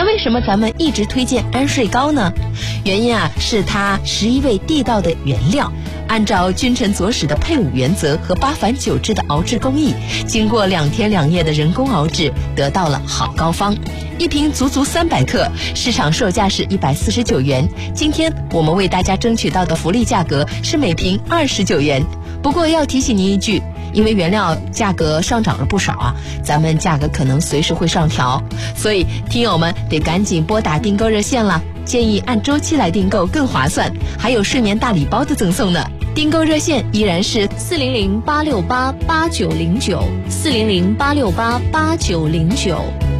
那为什么咱们一直推荐安睡膏呢？原因是它11味地道的原料，按照君臣佐使的配伍原则和8反9制的熬制工艺，经过2天2夜的人工熬制，得到了好膏方。一瓶足300克，市场售价是149元。今天我们为大家争取到的福利价格是每瓶29元。不过要提醒您一句，因为原料价格上涨了不少咱们价格可能随时会上调，所以听友们得赶紧拨打订购热线了。建议按周期来订购更划算，还有睡眠大礼包的赠送呢。订购热线依然是400-868-8909，400-868-8909。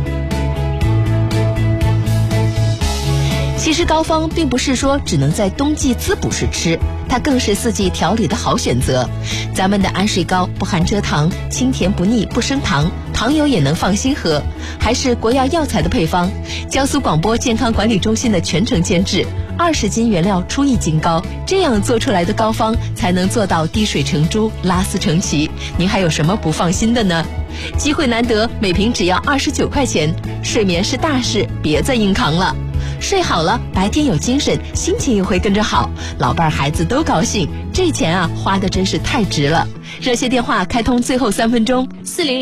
其实膏方并不是说只能在冬季滋补时吃，它更是4季调理的好选择。咱们的安睡膏不含蔗糖，清甜不腻，不升糖，糖友也能放心喝，还是国药药材的配方，江苏广播健康管理中心的全程监制，20斤原料出1斤膏，这样做出来的膏方才能做到滴水成珠，拉丝成奇。您还有什么不放心的呢？机会难得，每瓶只要29块钱，睡眠是大事，别再硬扛了。睡好了，白天有精神，心情也会跟着好，老伴孩子都高兴，这钱花的真是太值了。热线电话开通最后3分钟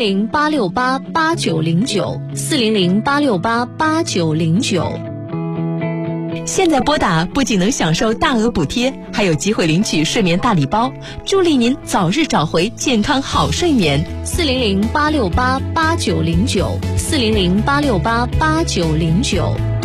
，400-868-8909，400-868-8909。现在拨打不仅能享受大额补贴，还有机会领取睡眠大礼包，助力您早日找回健康好睡眠。 400-868-8909，400-868-8909。